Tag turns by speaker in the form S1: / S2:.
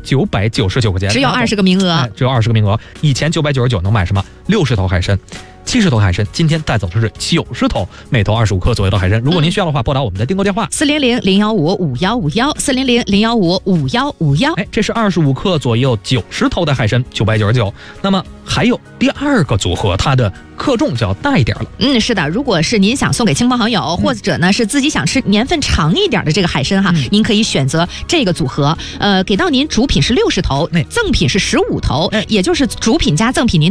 S1: 999块钱，
S2: 只有20个名额，
S1: 只有20个名额。以前999能买什么？60头海参。70头海参，今天带走的是90头，每头25克左右的海参。如果您需要的话，拨打我们的订购电话
S2: 400-015-5151，400-015-5151。
S1: 这是25克左右90头的海参，999。那么还有第二个组合，它的克重就要大一点了。
S2: 是的，如果是您想送给亲朋好友，或者呢是自己想吃年份长一点的这个海参哈，您可以选择这个组合。给到您主品是60头，赠品是15头，也就是主品加赠品您